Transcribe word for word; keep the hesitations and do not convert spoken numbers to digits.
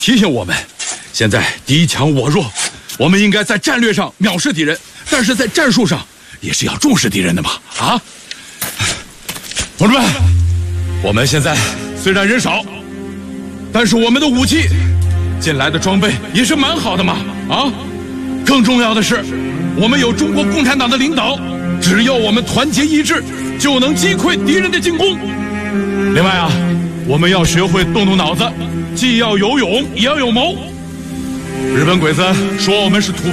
提醒我们，现在敌强我弱，我们应该在战略上藐视敌人，但是在战术上也是要重视敌人的嘛！啊，同志们，我们现在虽然人少，但是我们的武器进来的装备也是蛮好的嘛！啊，更重要的是，我们有中国共产党的领导，只要我们团结一致，就能击溃敌人的进攻。另外啊，我们要学会动动脑子，既要有勇，也要有谋。日本鬼子说我们是土。